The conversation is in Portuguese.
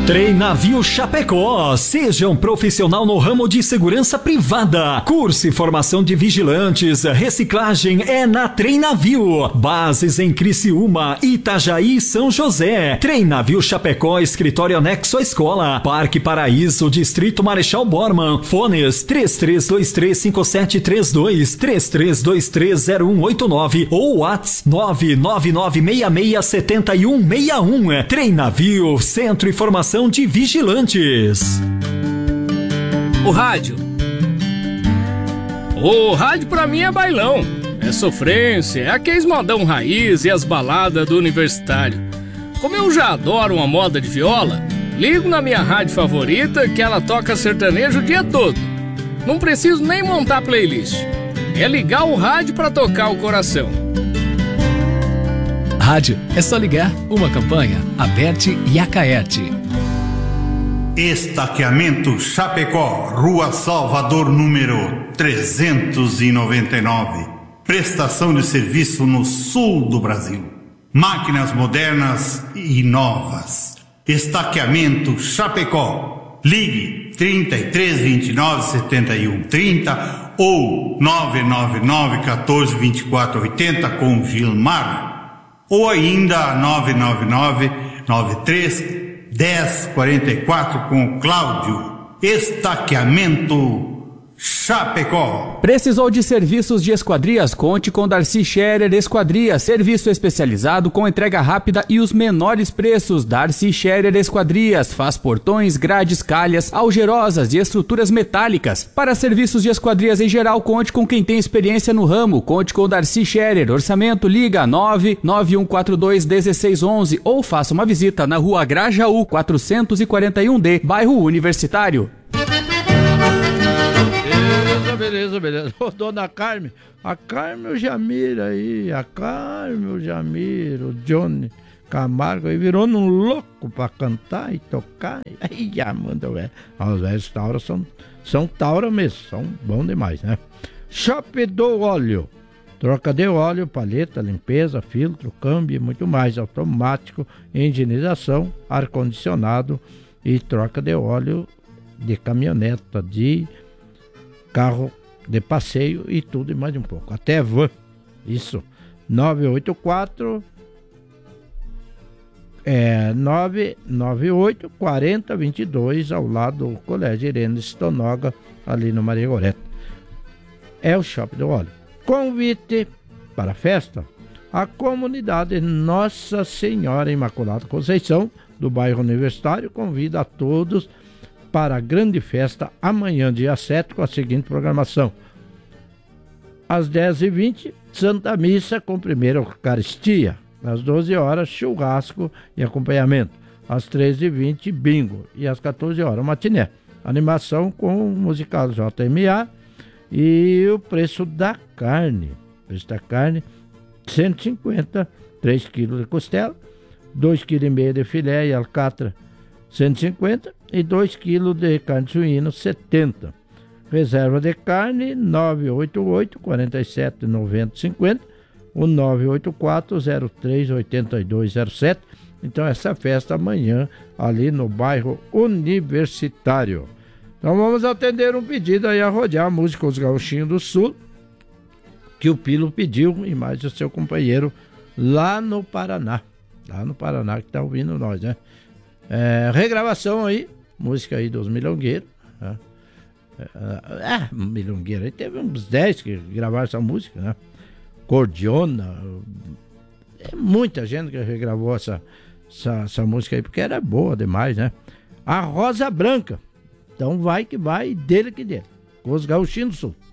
Treinavio Chapecó, seja um profissional no ramo de segurança privada. Curso e formação de vigilantes, reciclagem é na Treinavio. Bases em Criciúma, Itajaí e São José. Treinavio Chapecó, escritório anexo à escola. Parque Paraíso, Distrito Marechal Bormann. Fones 33235732, 33230189 ou WhatsApp 999667161. Treinavio, Centro e Formação de Vigilantes. O rádio pra mim é bailão, é sofrência, é aqueles modão raiz e as baladas do universitário. Como eu já adoro uma moda de viola, ligo na minha rádio favorita que ela toca sertanejo o dia todo. Não preciso nem montar playlist, é ligar o rádio pra tocar o coração. Rádio, é só ligar. Uma campanha, Aberte e Acaerte. Estaqueamento Chapecó, Rua Salvador, número 399. Prestação de serviço no sul do Brasil. Máquinas modernas e novas. Estaqueamento Chapecó. Ligue 33297130 ou 999142480 com Gilmar. Ou ainda 99993 1044 com Cláudio. Estaqueamento Chapecó. Precisou de serviços de esquadrias? Conte com Darcy Scherer Esquadrias. Serviço especializado com entrega rápida e os menores preços. Darcy Scherer Esquadrias faz portões, grades, calhas, algerosas e estruturas metálicas. Para serviços de esquadrias em geral, conte com quem tem experiência no ramo. Conte com Darcy Scherer. Orçamento, liga 991421611 ou faça uma visita na Rua Grajaú 441D, bairro Universitário. Beleza. Ô, dona Carmen, a Carmen, o Jamir aí, o Johnny Camargo aí virou num louco pra cantar e tocar. Aí já manda, velho. Os velhos Taura são Taura mesmo, são bons demais, né? Shop do Óleo. Troca de óleo, paleta, limpeza, filtro, câmbio e muito mais. Automático, higienização, ar-condicionado e troca de óleo de caminhoneta, de carro de passeio e tudo e mais um pouco. Até van. Isso. 984 998 4022 ao lado do Colégio Irene Stonoga, ali no Maria Gorete. É o Shop do Óleo. Convite para a festa. A comunidade Nossa Senhora Imaculada Conceição, do bairro Universitário, convida a todos para a grande festa amanhã, dia 7, com a seguinte programação. Às 10h20, Santa Missa com primeira Eucaristia. Às 12 horas, churrasco e acompanhamento. Às 13h20, bingo. E às 14 horas, matiné. Animação com o musical JMA. E o preço da carne. O preço da carne, 150, 3 kg de costela, 2,5 kg de filé e alcatra, 150, e 2 kg de carne suína, 70. Reserva de carne, 988 47 90 50, o 984 03 8207. Então essa festa amanhã ali no bairro Universitário. Então vamos atender um pedido aí a rodear a música Os Gauchinhos do Sul, que o Pilo pediu, e mais o seu companheiro lá no Paraná. Lá no Paraná que tá ouvindo nós, né? Regravação aí, música aí dos Milongueiros. Né? Milongueiro, aí teve uns 10 que gravaram essa música, né? Cordiona, muita gente que regravou essa música aí, porque era boa demais, né? A Rosa Branca, então vai que vai, dele que dele, com os Gauchinhos do Sul.